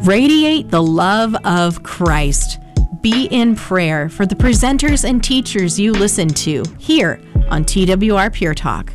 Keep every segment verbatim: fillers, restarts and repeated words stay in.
Radiate the love of Christ. Be in prayer for the presenters and teachers you listen to here on T W R Pure Talk.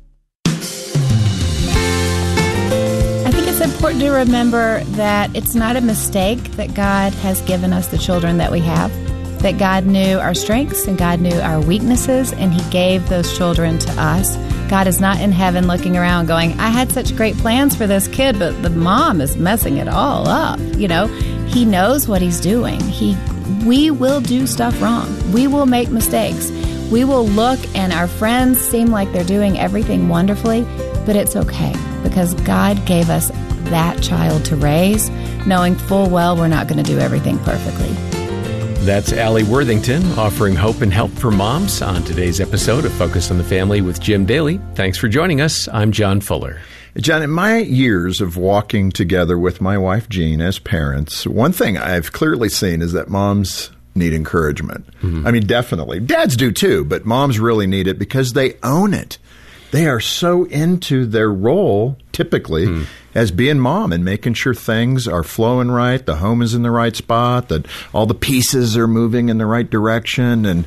I think it's important to remember that it's not a mistake that God has given us the children that we have, that God knew our strengths and God knew our weaknesses, and He gave those children to us. God is not in heaven looking around going, I had such great plans for this kid, but the mom is messing it all up. You know, He knows what He's doing. He, we will do stuff wrong. We will make mistakes. We will look and our friends seem like they're doing everything wonderfully, but it's okay because God gave us that child to raise, knowing full well we're not going to do everything perfectly. That's Allie Worthington offering hope and help for moms on today's episode of Focus on the Family with Jim Daly. Thanks for joining us. I'm John Fuller. John, in my years of walking together with my wife, Jean, as parents, one thing I've clearly seen is that moms need encouragement. Mm-hmm. I mean, definitely. Dads do too, but moms really need it because they own it. They are so into their role, typically, mm. as being mom and making sure things are flowing right, the home is in the right spot, that all the pieces are moving in the right direction, and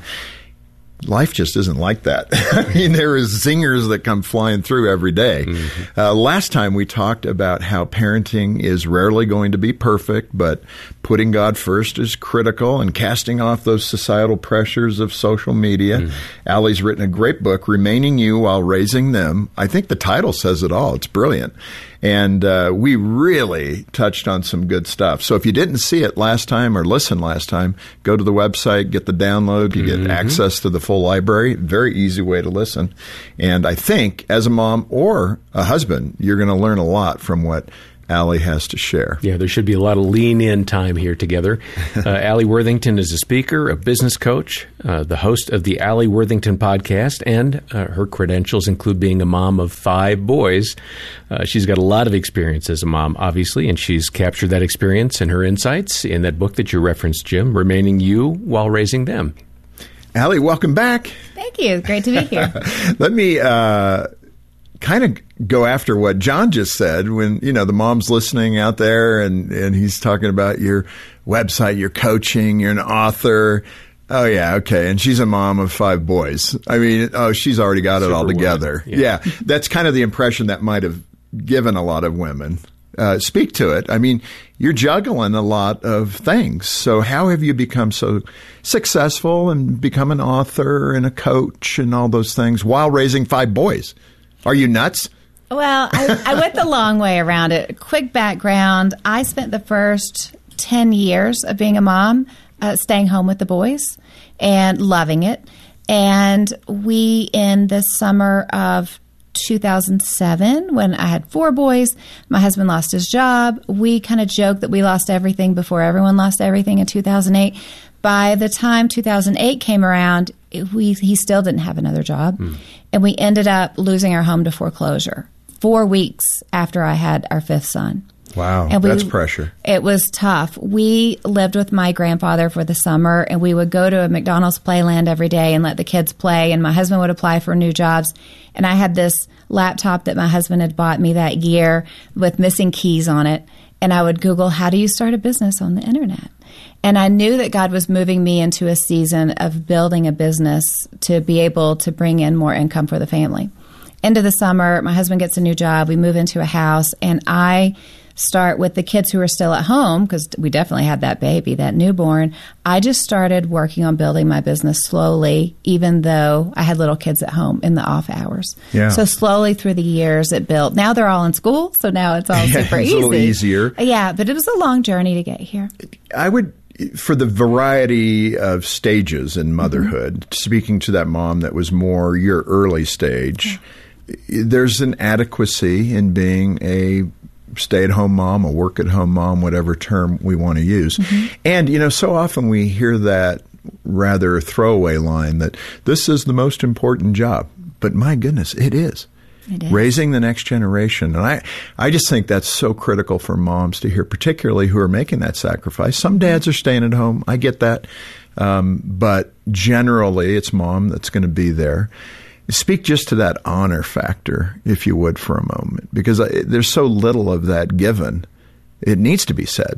life just isn't like that. I mean, there is zingers that come flying through every day. Mm-hmm. Uh, last time we talked about how parenting is rarely going to be perfect, but putting God first is critical and casting off those societal pressures of social media. Mm-hmm. Allie's written a great book, Remaining You While Raising Them. I think the title says it all. It's brilliant. And uh, we really touched on some good stuff. So if you didn't see it last time or listen last time, go to the website, get the download. You get mm-hmm. access to the full library. Very easy way to listen. And I think as a mom or a husband, you're going to learn a lot from what Allie has to share. Yeah, there should be a lot of lean-in time here together. Uh, Allie Worthington is a speaker, a business coach, uh, the host of the Allie Worthington podcast, and uh, her credentials include being a mom of five boys. Uh, she's got a lot of experience as a mom, obviously, and she's captured that experience and her insights in that book that you referenced, Jim, Remaining You While Raising Them. Allie, welcome back. Thank you. Great to be here. Let me uh, kind of go after what John just said when, you know, the mom's listening out there and, and he's talking about your website, your coaching, you're an author. Oh, yeah, okay. And she's a mom of five boys. I mean, oh, she's already got it all together. Yeah. yeah, that's kind of the impression that might have given a lot of women. Uh, speak to it. I mean, you're juggling a lot of things. So how have you become so successful and become an author and a coach and all those things while raising five boys? Are you nuts? Well, I, I went the long way around it. Quick background. I spent the first ten years of being a mom uh, staying home with the boys and loving it. And we, in the summer of two thousand seven, when I had four boys, my husband lost his job. We kind of joked that we lost everything before everyone lost everything in two thousand eight. By the time two thousand eight came around, we he still didn't have another job. Mm. And we ended up losing our home to foreclosure four weeks after I had our fifth son. Wow, and we, that's pressure. It was tough. We lived with my grandfather for the summer, and we would go to a McDonald's Playland every day and let the kids play, and my husband would apply for new jobs. And I had this laptop that my husband had bought me that year with missing keys on it, and I would Google, how do you start a business on the internet? And I knew that God was moving me into a season of building a business to be able to bring in more income for the family. End of the summer, my husband gets a new job. We move into a house, and I start with the kids who are still at home, because we definitely had that baby, that newborn. I just started working on building my business slowly, even though I had little kids at home in the off hours. Yeah. So slowly through the years it built. Now they're all in school, so now it's all yeah, super it's easy. a little easier. Yeah, but it was a long journey to get here. I would, for the variety of stages in motherhood, mm-hmm. speaking to that mom that was more your early stage, yeah. there's an adequacy in being a stay-at-home mom, a work-at-home mom, whatever term we want to use. Mm-hmm. And, you know, so often we hear that rather throwaway line that this is the most important job. But my goodness, it is. It is. Raising the next generation. And I, I just think that's so critical for moms to hear, particularly who are making that sacrifice. Some dads are staying at home. I get that. Um, but generally, it's mom that's going to be there. Speak just to that honor factor, if you would, for a moment, because I, there's so little of that given. It needs to be said.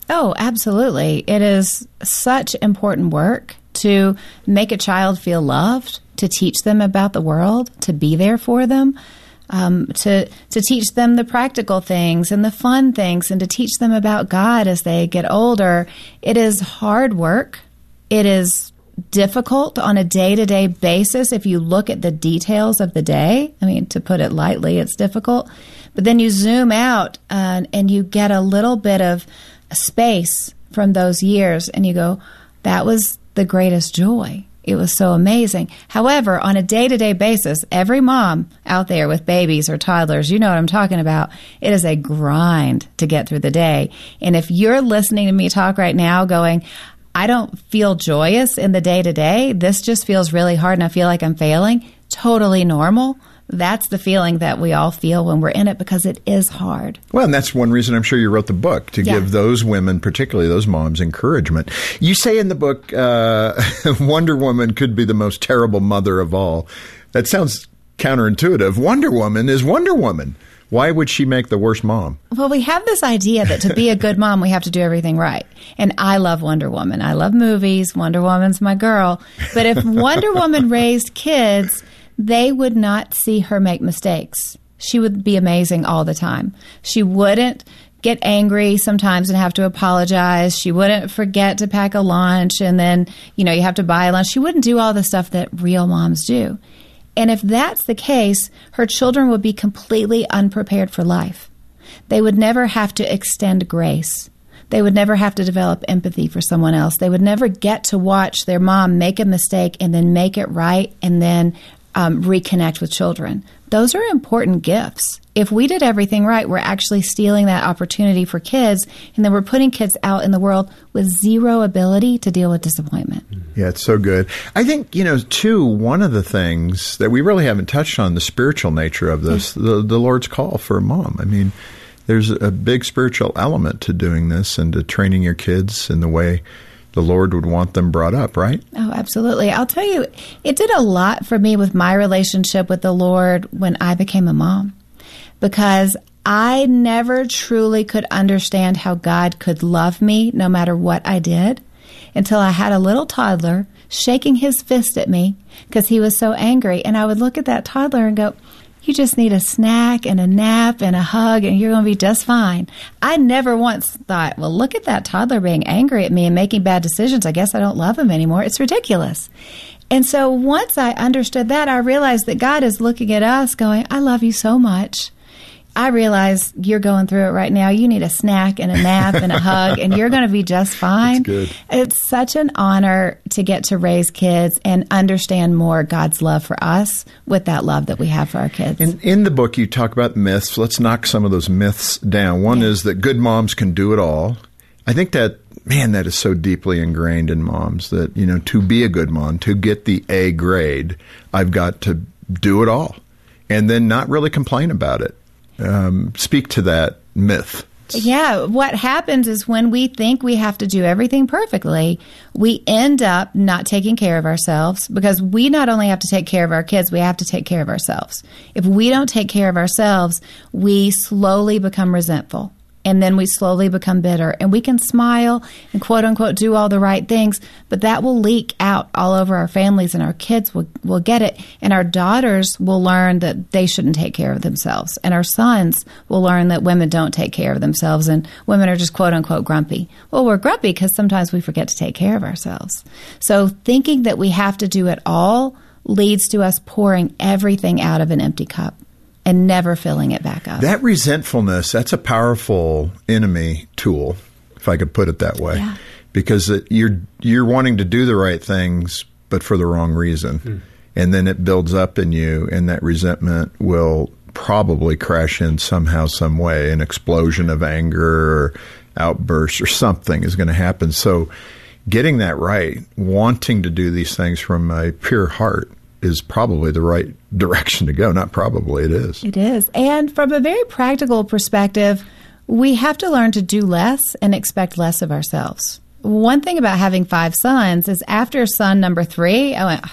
Oh, absolutely. It is such important work to make a child feel loved, to teach them about the world, to be there for them, um, to to teach them the practical things and the fun things, and to teach them about God as they get older. It is hard work. It is difficult on a day-to-day basis if you look at the details of the day. I mean, to put it lightly, it's difficult. But then you zoom out uh, and you get a little bit of space from those years, and you go, that was the greatest joy. It was so amazing. However, on a day-to-day basis, every mom out there with babies or toddlers, you know what I'm talking about, it is a grind to get through the day. And if you're listening to me talk right now going, I don't feel joyous in the day-to-day, this just feels really hard and I feel like I'm failing, totally normal. That's the feeling that we all feel when we're in it, because it is hard. Well, and that's one reason I'm sure you wrote the book, to yeah. give those women, particularly those moms, encouragement. You say in the book, uh, Wonder Woman could be the most terrible mother of all. That sounds counterintuitive. Wonder Woman is Wonder Woman. Why would she make the worst mom? Well, we have this idea that to be a good mom, we have to do everything right. And I love Wonder Woman. I love movies. Wonder Woman's my girl. But if Wonder Woman raised kids, they would not see her make mistakes. She would be amazing all the time. She wouldn't get angry sometimes and have to apologize. She wouldn't forget to pack a lunch and then, you know, you have to buy a lunch. She wouldn't do all the stuff that real moms do. And if that's the case, her children would be completely unprepared for life. They would never have to extend grace. They would never have to develop empathy for someone else. They would never get to watch their mom make a mistake and then make it right and then um, reconnect with children. Those are important gifts. If we did everything right, we're actually stealing that opportunity for kids, and then we're putting kids out in the world with zero ability to deal with disappointment. Yeah, it's so good. I think, you know, too, one of the things that we really haven't touched on, the spiritual nature of this, yeah. the, the Lord's call for a mom. I mean, there's a big spiritual element to doing this and to training your kids in the way the Lord would want them brought up, right? Oh, absolutely. I'll tell you, it did a lot for me with my relationship with the Lord when I became a mom, because I never truly could understand how God could love me no matter what I did until I had a little toddler shaking his fist at me because he was so angry. And I would look at that toddler and go, you just need a snack and a nap and a hug and you're going to be just fine. I never once thought, well, look at that toddler being angry at me and making bad decisions. I guess I don't love him anymore. It's ridiculous. And so once I understood that, I realized that God is looking at us going, I love you so much. I realize you're going through it right now. You need a snack and a nap and a hug, and you're going to be just fine. That's good. It's such an honor to get to raise kids and understand more God's love for us with that love that we have for our kids. And in the book, you talk about myths. Let's knock some of those myths down. One yeah. is that good moms can do it all. I think that, man, that is so deeply ingrained in moms that, you know, to be a good mom, to get the A grade, I've got to do it all and then not really complain about it. Um, speak to that myth. Yeah, what happens is when we think we have to do everything perfectly, we end up not taking care of ourselves, because we not only have to take care of our kids, we have to take care of ourselves. If we don't take care of ourselves, we slowly become resentful. And then we slowly become bitter. And we can smile and quote unquote do all the right things, but that will leak out all over our families, and our kids will, will get it. And our daughters will learn that they shouldn't take care of themselves. And our sons will learn that women don't take care of themselves and women are just quote unquote grumpy. Well, we're grumpy because sometimes we forget to take care of ourselves. So thinking that we have to do it all leads to us pouring everything out of an empty cup and never filling it back up. That resentfulness, that's a powerful enemy tool, if I could put it that way. Yeah. Because it, you're you're wanting to do the right things, but for the wrong reason. Mm. And then it builds up in you, and that resentment will probably crash in somehow, some way. An explosion of anger or outburst or something is going to happen. So getting that right, wanting to do these things from a pure heart, is probably the right direction to go. Not probably, it is. It is. And from a very practical perspective, we have to learn to do less and expect less of ourselves. One thing about having five sons is after son number three, I went,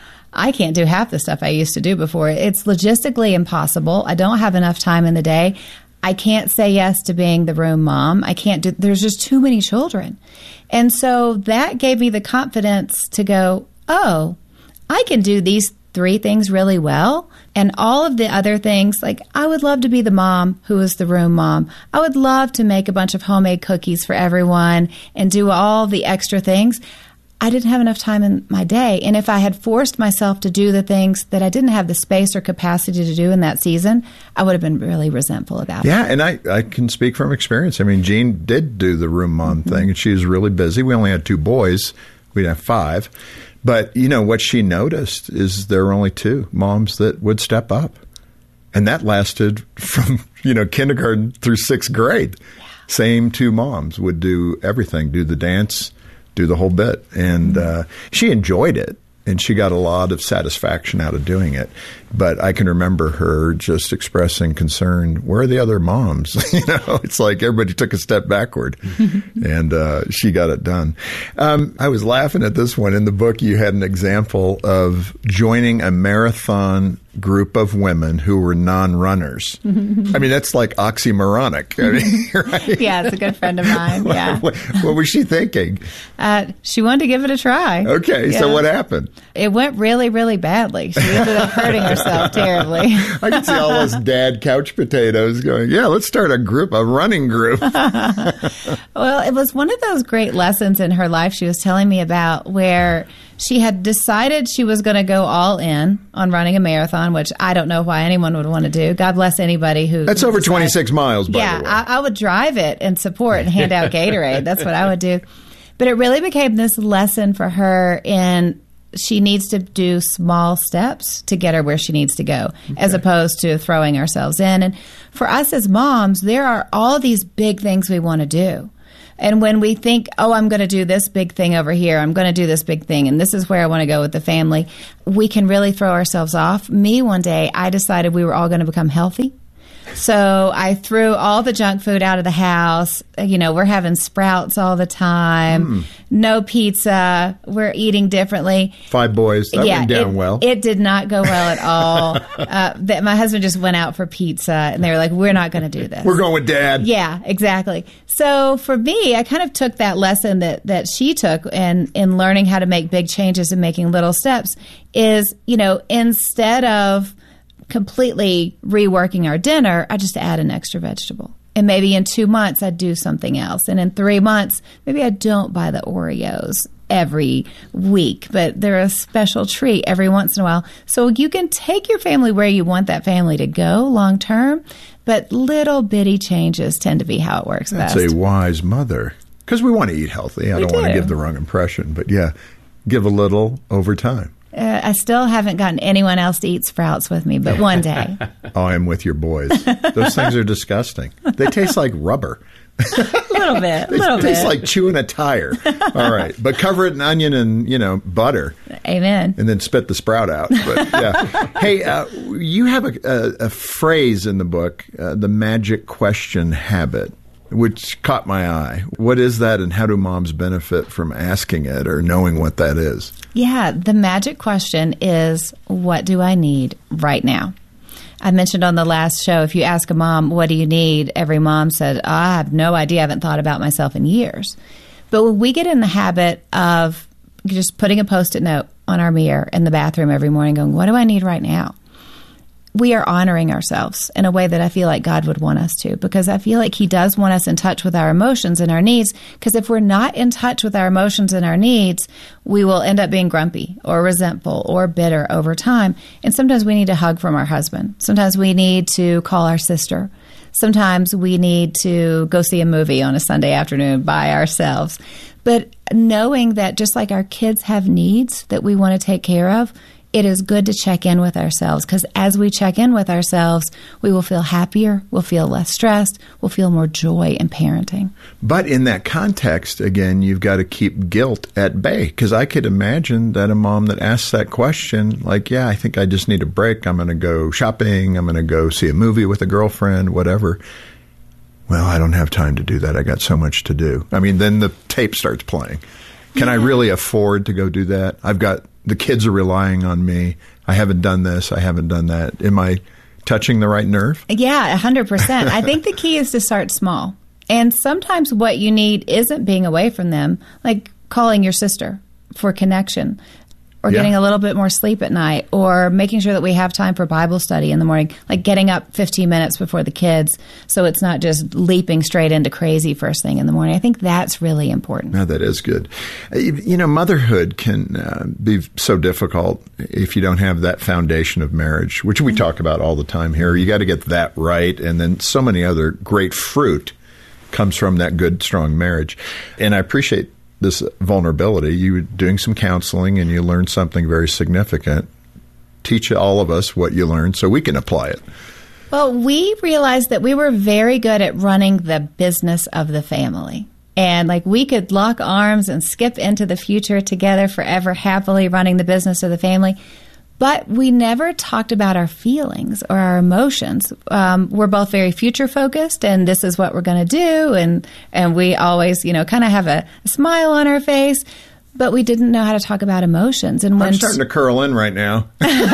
I can't do half the stuff I used to do before. It's logistically impossible. I don't have enough time in the day. I can't say yes to being the room mom. I can't do, there's just too many children. And so that gave me the confidence to go, oh, I can do these three things really well. And all of the other things, like I would love to be the mom who is the room mom. I would love to make a bunch of homemade cookies for everyone and do all the extra things. I didn't have enough time in my day. And if I had forced myself to do the things that I didn't have the space or capacity to do in that season, I would have been really resentful about yeah, it. Yeah, and I, I can speak from experience. I mean, Jean did do the room mom mm-hmm. thing, and she was really busy. We only had two boys. We didn't have five. But, you know, what she noticed is there were only two moms that would step up. And that lasted from, you know, kindergarten through sixth grade. Yeah. Same two moms would do everything, do the dance, do the whole bit. And uh, she enjoyed it, and she got a lot of satisfaction out of doing it. But I can remember her just expressing concern, where are the other moms? You know, it's like everybody took a step backward, and uh, she got it done. Um, I was laughing at this one. In the book, you had an example of joining a marathon group of women who were non-runners. I mean, that's like oxymoronic. I mean, right? Yeah, it's a good friend of mine. Yeah. what, what was she thinking? Uh, she wanted to give it a try. Okay, yeah. So what happened? It went really, really badly. She ended up hurting herself terribly. I can see all those dad couch potatoes going, yeah, let's start a group, a running group. Well, it was one of those great lessons in her life she was telling me about, where she had decided she was going to go all in on running a marathon, which I don't know why anyone would want to do. God bless anybody who... That's who over decides. twenty-six miles, by yeah, the way. I, I would drive it and support and hand out Gatorade. That's what I would do. But it really became this lesson for her in she needs to do small steps to get her where she needs to go, okay, as opposed to throwing ourselves in. And for us as moms, there are all these big things we want to do. And when we think, oh, I'm going to do this big thing over here, I'm going to do this big thing, and this is where I want to go with the family, we can really throw ourselves off. Me, one day, I decided we were all going to become healthy. So I threw all the junk food out of the house. You know, we're having Sprouts all the time. Mm. No pizza. We're eating differently. Five boys. That yeah, went down it, well. It did not go well at all. uh, that my husband just went out for pizza, and they were like, we're not going to do this. We're going with Dad. Yeah, exactly. So for me, I kind of took that lesson that, that she took in, in learning how to make big changes and making little steps is, you know, instead of completely reworking our dinner, I just add an extra vegetable. And maybe in two months, I'd do something else. And in three months, maybe I don't buy the Oreos every week, but they're a special treat every once in a while. So you can take your family where you want that family to go long term, but little bitty changes tend to be how it works That's best. That's a wise mother. Because we want to eat healthy. I we don't do. want to give the wrong impression. But yeah, give a little over time. Uh, I still haven't gotten anyone else to eat Sprouts with me, but one day. Oh, I'm with your boys. Those things are disgusting. They taste like rubber. A little bit. A little it bit. tastes like chewing a tire. All right. But cover it in onion and, you know, butter. Amen. And then spit the sprout out. But, yeah. Hey, uh, you have a, a, a phrase in the book, uh, the magic question habit, which caught my eye. What is that, and how do moms benefit from asking it or knowing what that is? Yeah, the magic question is, what do I need right now? I mentioned on the last show, if you ask a mom, what do you need? Every mom said, oh, I have no idea. I haven't thought about myself in years. But when we get in the habit of just putting a Post-it note on our mirror in the bathroom every morning going, what do I need right now? We are honoring ourselves in a way that I feel like God would want us to, because I feel like He does want us in touch with our emotions and our needs, because if we're not in touch with our emotions and our needs, we will end up being grumpy or resentful or bitter over time. And sometimes we need a hug from our husband. Sometimes we need to call our sister. Sometimes we need to go see a movie on a Sunday afternoon by ourselves. But knowing that just like our kids have needs that we want to take care of, it is good to check in with ourselves, because as we check in with ourselves, we will feel happier, we'll feel less stressed, we'll feel more joy in parenting. But in that context, again, you've got to keep guilt at bay, because I could imagine that a mom that asks that question, like, yeah, I think I just need a break. I'm going to go shopping. I'm going to go see a movie with a girlfriend, whatever. Well, I don't have time to do that. I got so much to do. I mean, then the tape starts playing. Can yeah. I really afford to go do that? I've got, the kids are relying on me. I haven't done this. I haven't done that. Am I touching the right nerve? Yeah, one hundred percent. I think the key is to start small. And sometimes what you need isn't being away from them, like calling your sister for connection, or Yeah. getting a little bit more sleep at night, or making sure that we have time for Bible study in the morning, like getting up fifteen minutes before the kids so it's not just leaping straight into crazy first thing in the morning. I think that's really important. No, that is good. Uh, You you know, motherhood can uh, be so difficult if you don't have that foundation of marriage, which we talk about all the time here. You got to get that right, and then so many other great fruit comes from that good, strong marriage. And I appreciate this vulnerability. You were doing some counseling and you learned something very significant. Teach all of us what you learned so we can apply it. Well, we realized that we were very good at running the business of the family. And like we could lock arms and skip into the future together forever, happily running the business of the family. But we never talked about our feelings or our emotions. Um, we're both very future focused, and this is what we're going to do. And, and we always, you know, kind of have a, a smile on our face, but we didn't know how to talk about emotions. And when I'm starting to curl in right now.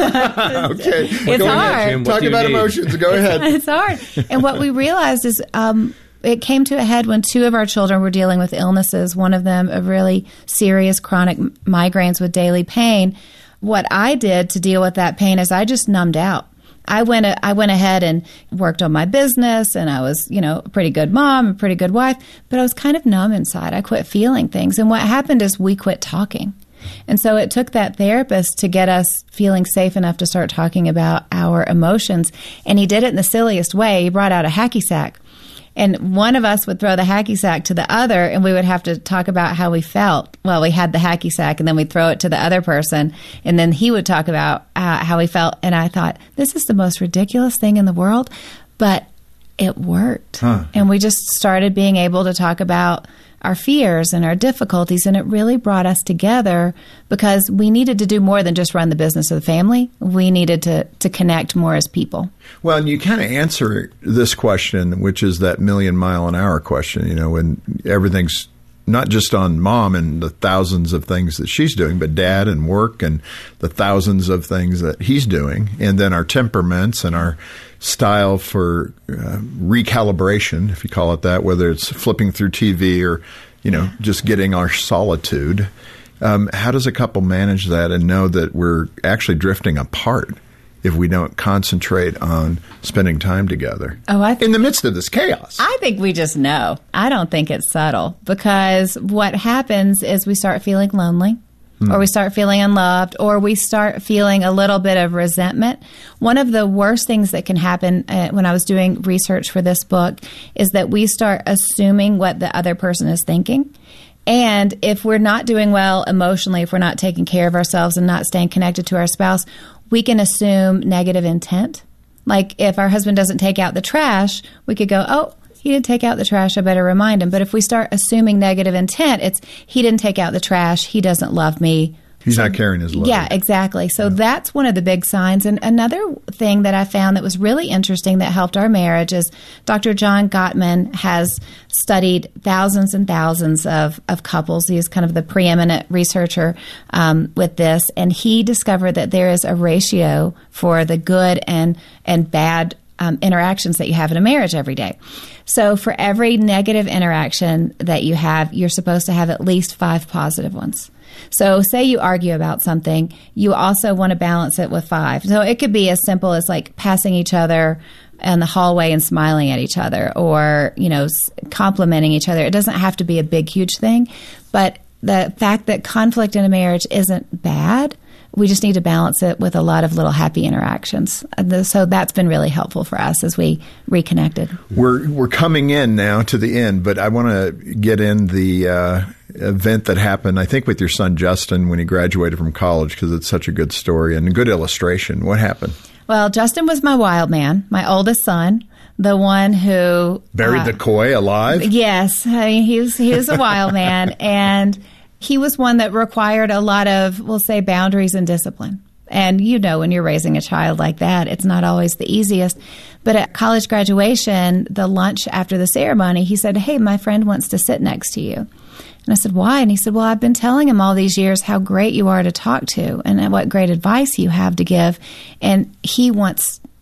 Okay. It's Go ahead, hard. Jim. What Talk do you about need? emotions. Go ahead. It's hard. And what we realized is um, it came to a head when two of our children were dealing with illnesses, one of them a really serious chronic migraines with daily pain. What I did to deal with that pain is I just numbed out. I went I went ahead and worked on my business, and I was, you know, a pretty good mom, a pretty good wife, but I was kind of numb inside. I quit feeling things. And what happened is we quit talking. And so it took that therapist to get us feeling safe enough to start talking about our emotions. And he did it in the silliest way. He brought out a hacky sack. And one of us would throw the hacky sack to the other, and we would have to talk about how we felt. Well, we had the hacky sack, and then we'd throw it to the other person, and then he would talk about uh, how he felt. And I thought, this is the most ridiculous thing in the world, but it worked. Huh. And we just started being able to talk about our fears and our difficulties, and it really brought us together because we needed to do more than just run the business of the family. We needed to, to connect more as people. Well, and you kind of answer this question, which is that million mile an hour question, you know, when everything's not just on mom and the thousands of things that she's doing, but dad and work and the thousands of things that he's doing. And then our temperaments and our style for uh, recalibration, if you call it that, whether it's flipping through T V or, you know, just getting our solitude. Um, how does a couple manage that and know that we're actually drifting apart if we don't concentrate on spending time together Oh, I th- in the midst of this chaos? I think we just know. I don't think it's subtle because what happens is we start feeling lonely. Or we start feeling unloved, or we start feeling a little bit of resentment. One of the worst things that can happen uh, when I was doing research for this book is that we start assuming what the other person is thinking. And if we're not doing well emotionally, if we're not taking care of ourselves and not staying connected to our spouse, we can assume negative intent. Like if our husband doesn't take out the trash, we could go, oh, he didn't take out the trash, I better remind him. But if we start assuming negative intent, it's he didn't take out the trash, he doesn't love me. He's not carrying his load. Yeah, exactly. So that's one of the big signs. And another thing that I found that was really interesting that helped our marriage is Doctor John Gottman has studied thousands and thousands of, of couples. He is kind of the preeminent researcher um, with this. And he discovered that there is a ratio for the good and, and bad Um, interactions that you have in a marriage every day. So for every negative interaction that you have, you're supposed to have at least five positive ones. So say you argue about something, you also want to balance it with five. So it could be as simple as like passing each other in the hallway and smiling at each other, or, you know, complimenting each other. It doesn't have to be a big, huge thing, but the fact that conflict in a marriage isn't bad, we just need to balance it with a lot of little happy interactions. So that's been really helpful for us as we reconnected. We're we're coming in now to the end, but I want to get in the uh, event that happened, I think, with your son Justin when he graduated from college, because it's such a good story and a good illustration. What happened? Well, Justin was my wild man, my oldest son, the one who Buried uh, the koi alive? Yes, I mean, he was he was a wild man, and he was one that required a lot of, we'll say, boundaries and discipline. And you know, when you're raising a child like that, it's not always the easiest. But at college graduation, the lunch after the ceremony, he said, "Hey, my friend wants to sit next to you." And I said, "Why?" And he said, "Well, I've been telling him all these years how great you are to talk to and what great advice you have to give. And he wants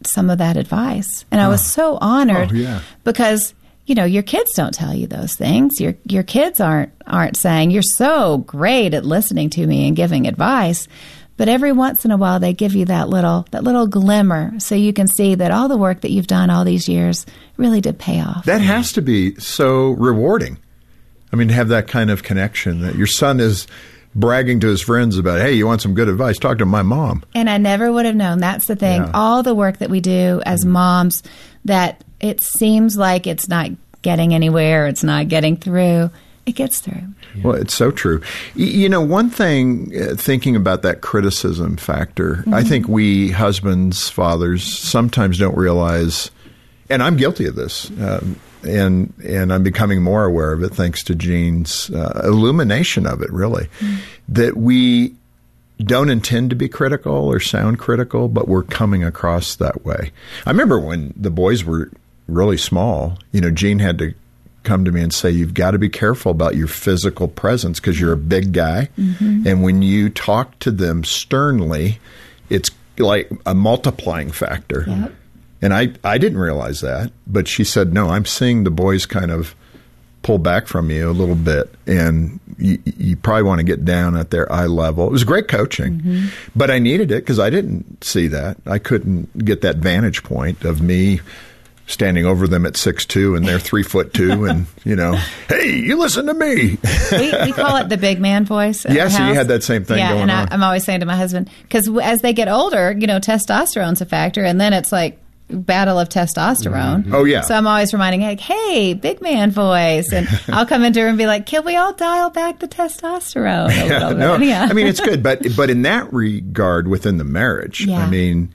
some of that advice. And I was so honored Oh, yeah. because, you know, your kids don't tell you those things. Your your kids aren't aren't saying, you're so great at listening to me and giving advice. But every once in a while, they give you that little that little glimmer so you can see that all the work that you've done all these years really did pay off. That has to be so rewarding. I mean, to have that kind of connection that your son is bragging to his friends about, hey, you want some good advice? Talk to my mom. And I never would have known. That's the thing. Yeah. All the work that we do as moms, that it seems like it's not getting anywhere, it's not getting through. It gets through. Well, it's so true. Y- You know, one thing, uh, thinking about that criticism factor, I think we husbands, fathers, sometimes don't realize, and I'm guilty of this, um, and and I'm becoming more aware of it thanks to Jean's uh, illumination of it, really, that we don't intend to be critical or sound critical, but we're coming across that way. I remember when the boys were really small, you know, Jean had to come to me and say, you've got to be careful about your physical presence because you're a big guy. Mm-hmm. And when you talk to them sternly, it's like a multiplying factor. Yep. And I, I didn't realize that. But she said, no, I'm seeing the boys kind of pull back from you a little bit. And you, you probably want to get down at their eye level. It was great coaching. Mm-hmm. But I needed it because I didn't see that. I couldn't get that vantage point of me standing over them at six two and they're three foot two and, you know, hey, you listen to me. we, we call it the big man voice. Yeah, so you had that same thing yeah, going and on. I, I'm always saying to my husband, because as they get older, you know, testosterone's a factor, and then it's like battle of testosterone. Mm-hmm. Oh, yeah. So I'm always reminding, like, hey, big man voice. And I'll come into her and be like, can we all dial back the testosterone a Yeah, little no, bit? Yeah. I mean, it's good. But, but in that regard, within the marriage, Yeah. I mean,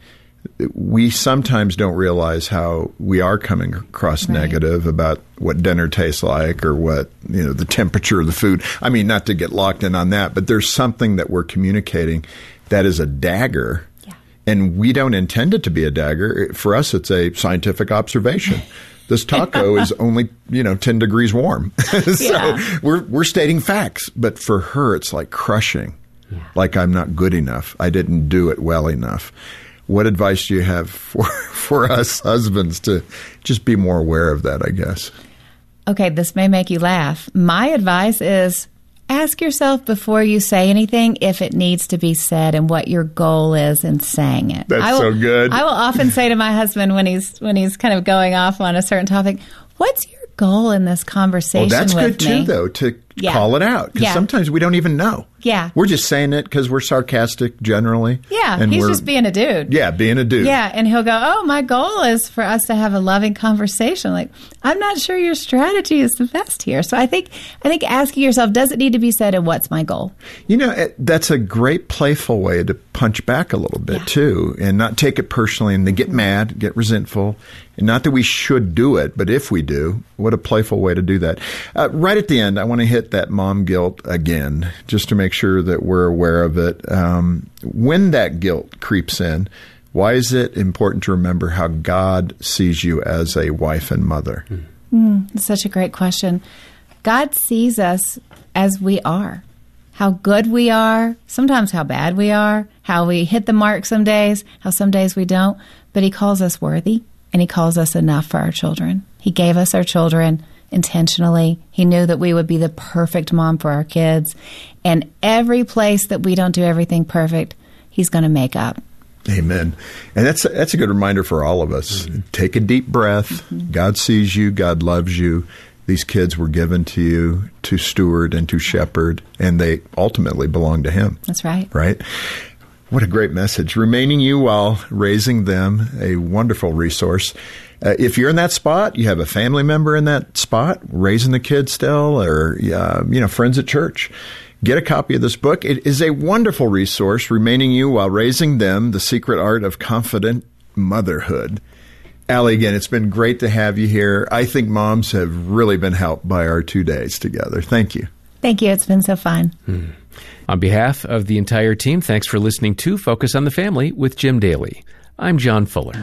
we sometimes don't realize how we are coming across Right. negative about what dinner tastes like or what, you know, the temperature of the food. I mean, not to get locked in on that, but there's something that we're communicating that is a dagger. Yeah. And we don't intend it to be a dagger. For us, it's a scientific observation. This taco is only, you know, ten degrees warm. so Yeah. we're, we're stating facts. But for her, it's like crushing, like I'm not good enough. I didn't do it well enough. What advice do you have for, for us husbands to just be more aware of that, I guess? Okay, this may make you laugh. My advice is ask yourself before you say anything if it needs to be said and what your goal is in saying it. That's I will, so good. I will often say to my husband when he's when he's kind of going off on a certain topic, what's your goal in this conversation Well, that's with good me? too, though, to Yeah. call it out. Because Yeah. sometimes we don't even know. Yeah. We're just saying it because we're sarcastic generally. Yeah, and he's we're- just being a dude. Yeah, being a dude. Yeah, and he'll go, oh, my goal is for us to have a loving conversation. Like, I'm not sure your strategy is the best here. So I think I think asking yourself, does it need to be said, and what's my goal? You know, it, that's a great playful way to punch back a little bit, Yeah. too, and not take it personally and then get mad, get resentful. And not that we should do it, but if we do, what a playful way to do that. Uh, right at the end, I want to hit that mom guilt again, just to make sure that we're aware of it. Um, when that guilt creeps in, why is it important to remember how God sees you as a wife and mother? It's such a great question. God sees us as we are, how good we are, sometimes how bad we are, how we hit the mark some days, how some days we don't, but he calls us worthy and he calls us enough for our children. He gave us our children intentionally. He knew that we would be the perfect mom for our kids. And every place that we don't do everything perfect, he's going to make up. Amen. And that's that's a good reminder for all of us. Mm-hmm. Take a deep breath. Mm-hmm. God sees you. God loves you. These kids were given to you to steward and to shepherd, and they ultimately belong to him. That's right. Right? What a great message. Remaining you while raising them, a wonderful resource. Uh, if you're in that spot, you have a family member in that spot, raising the kids still, or uh, you know, friends at church, get a copy of this book. It is a wonderful resource, Remaining You While Raising Them, The Secret Art of Confident Motherhood. Allie, again, it's been great to have you here. I think moms have really been helped by our two days together. Thank you. Thank you. It's been so fun. Hmm. On behalf of the entire team, thanks for listening to Focus on the Family with Jim Daly. I'm John Fuller.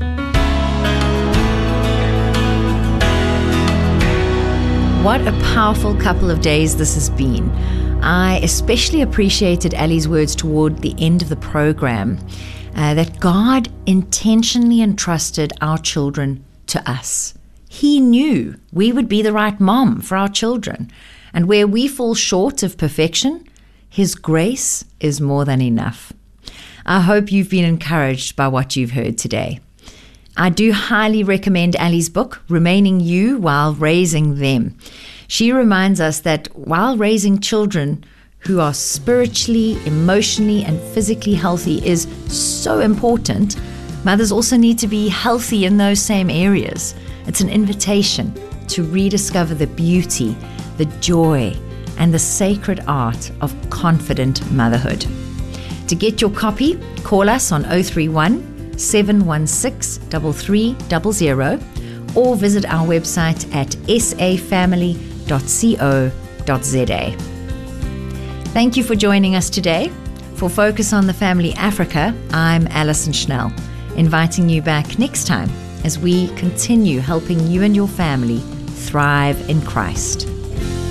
What a powerful couple of days this has been. I especially appreciated Allie's words toward the end of the program. uh, that God intentionally entrusted our children to us. He knew we would be the right mom for our children. And where we fall short of perfection, His grace is more than enough. I hope you've been encouraged by what you've heard today. I do highly recommend Allie's book, Remaining You While Raising Them. She reminds us that while raising children who are spiritually, emotionally, and physically healthy is so important, mothers also need to be healthy in those same areas. It's an invitation to rediscover the beauty, the joy, and the sacred art of confident motherhood. To get your copy, call us on oh three one, seven one six, three three zero zero or visit our website at s a family dot co dot z a. Thank you for joining us today. For Focus on the Family Africa, I'm Alison Schnell, inviting you back next time as we continue helping you and your family thrive in Christ.